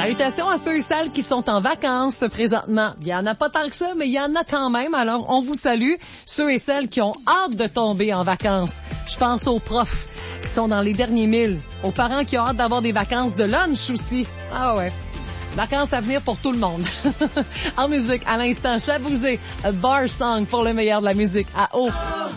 Salutations à ceux et celles qui sont en vacances présentement. Il y en a pas tant que ça, mais il y en a quand même. Alors, on vous salue. Ceux et celles qui ont hâte de tomber en vacances. Je pense aux profs qui sont dans les derniers milles. Aux parents qui ont hâte d'avoir des vacances de lunch aussi. Ah ouais. Vacances à venir pour tout le monde. En musique, à l'instant, Chabouzé, A Bar Song pour le meilleur de la musique à eau.